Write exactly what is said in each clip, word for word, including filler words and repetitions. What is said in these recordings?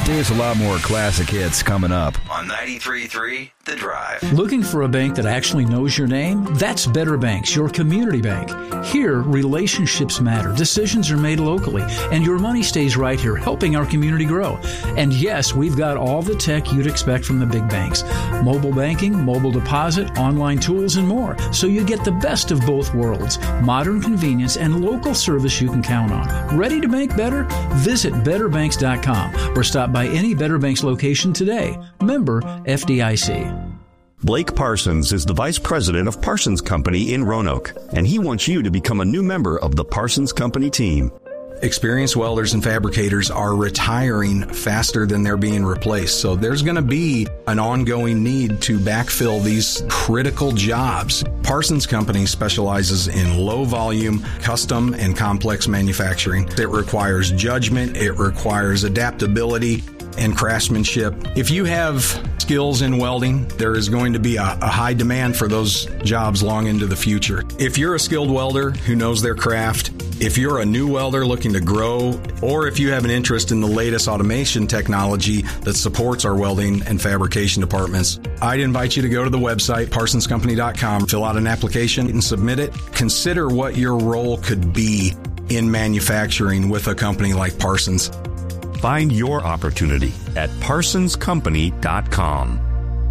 There's a lot more classic hits coming up on ninety-three point three The Drive. Looking for a bank that actually knows your name? That's Better Banks, your community bank. Here, relationships matter, decisions are made locally, and your money stays right here, helping our community grow. And yes, we've got all the tech you'd expect from the big banks. Mobile banking, mobile deposit, online tools, and more. So you get the best of both worlds. Modern convenience and local service you can count on. Ready to bank better? Visit better banks dot com or stop by any Better Banks location today. Member F D I C. Blake Parsons is the Vice President of Parsons Company in Roanoke, and he wants you to become a new member of the Parsons Company team. Experienced welders and fabricators are retiring faster than they're being replaced. So there's going to be an ongoing need to backfill these critical jobs. Parsons Company specializes in low volume, custom, and complex manufacturing. It requires judgment. It requires adaptability and craftsmanship. If you have skills in welding, there is going to be a, a high demand for those jobs long into the future. If you're a skilled welder who knows their craft, if you're a new welder looking to grow, or if you have an interest in the latest automation technology that supports our welding and fabrication departments, I'd invite you to go to the website, parsons company dot com, fill out an application and submit it. Consider what your role could be in manufacturing with a company like Parsons. Find your opportunity at parsons company dot com.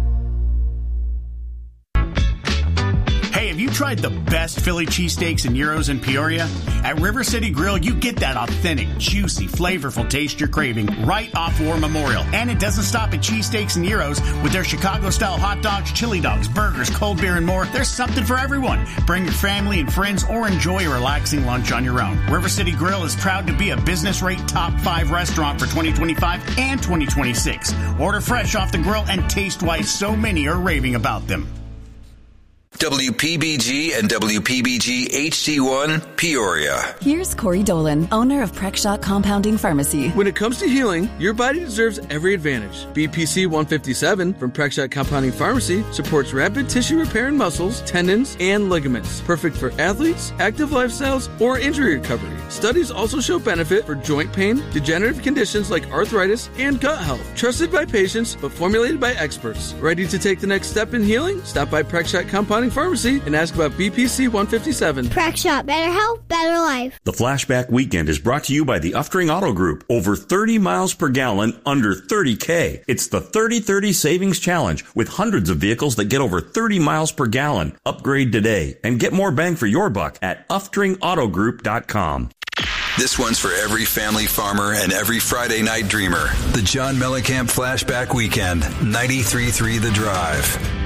Hey, have you tried the best Philly cheesesteaks and gyros in Peoria? At River City Grill, you get that authentic, juicy, flavorful taste you're craving right off War Memorial. And it doesn't stop at cheesesteaks and gyros. With their Chicago-style hot dogs, chili dogs, burgers, cold beer, and more, there's something for everyone. Bring your family and friends or enjoy a relaxing lunch on your own. River City Grill is proud to be a business-rate top five restaurant for twenty twenty-five and twenty twenty-six. Order fresh off the grill and taste why so many are raving about them. W P B G and W P B G H D one, Peoria. Here's Corey Dolan, owner of Prexshot Compounding Pharmacy. When it comes to healing, your body deserves every advantage. B P C one fifty-seven from Prexshot Compounding Pharmacy supports rapid tissue repair in muscles, tendons, and ligaments. Perfect for athletes, active lifestyles, or injury recovery. Studies also show benefit for joint pain, degenerative conditions like arthritis, and gut health. Trusted by patients, but formulated by experts. Ready to take the next step in healing? Stop by Prexshot Compounding Pharmacy and ask about B P C one fifty-seven. Prexshot, better health, better life. The Flashback Weekend is brought to you by the Uftring Auto Group. Over thirty miles per gallon, under thirty K. It's the thirty thirty Savings Challenge with hundreds of vehicles that get over thirty miles per gallon. Upgrade today and get more bang for your buck at uftring auto group dot com. This one's for every family farmer and every Friday night dreamer. The John Mellencamp Flashback Weekend, ninety-three point three The Drive.